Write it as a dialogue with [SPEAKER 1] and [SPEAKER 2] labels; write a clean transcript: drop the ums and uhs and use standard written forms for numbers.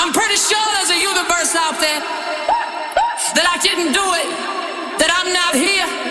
[SPEAKER 1] I'm pretty sure there's a universe out there that I didn't do it, that I'm not here.